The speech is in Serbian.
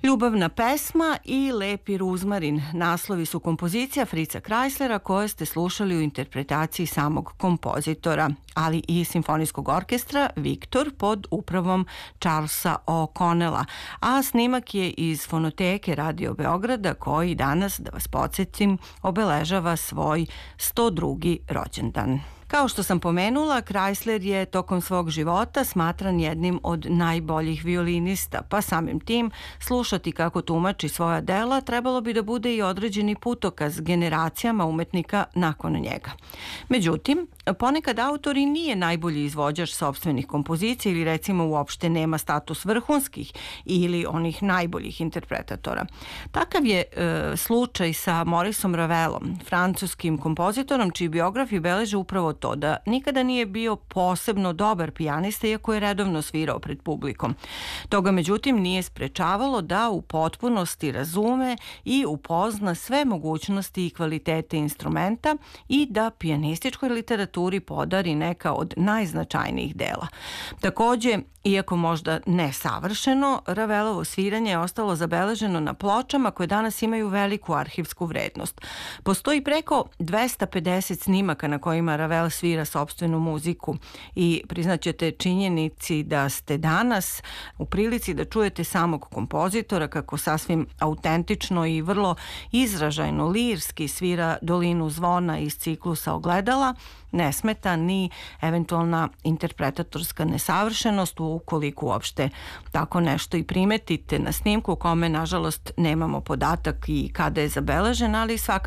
Ljubavna pesma i Lepi ruzmarin naslovi su kompozicija Fritza Kreislera koje ste slušali u interpretaciji samog kompozitora, ali i simfonijskog orkestra Viktor pod upravom Charlesa O'Connella, a snimak je iz fonoteke Radio Beograda koji danas, da vas podsjetim, obeležava svoj 102. rođendan. Kao što sam pomenula, Kreisler je tokom svog života smatran jednim od najboljih violinista, pa samim tim slušati kako tumači svoja dela trebalo bi da bude i određeni putokaz generacijama umetnika nakon njega. Međutim, ponekad autor i nije najbolji izvođač sopstvenih kompozicija ili recimo uopšte nema status vrhunskih ili onih najboljih interpretatora. Takav je slučaj sa Mauriceom Ravelom, francuskim kompozitorom čiji biografi beleže upravo to da nikada nije bio posebno dobar pijanista iako je redovno svirao pred publikom. Toga međutim nije sprečavalo da u potpunosti razume i upozna sve mogućnosti i kvalitete instrumenta i da pijanističkoj literaturi podari neka od najznačajnijih dela. Takođe, iako možda ne savršeno, Ravelovo sviranje je ostalo zabeleženo na pločama koje danas imaju veliku arhivsku vrednost. Postoji preko 250 snimaka na kojima Ravel svira sopstvenu muziku i priznaćete činjenici da ste danas u prilici da čujete samog kompozitora kako sasvim autentično i vrlo izražajno lirski svira Dolinu zvona iz ciklusa Ogledala, ne smeta ni eventualna interpretatorska nesavršenost ukoliko uopšte tako nešto i primetite na snimku u kome nažalost nemamo podatak i kada je zabeležen, ali svakako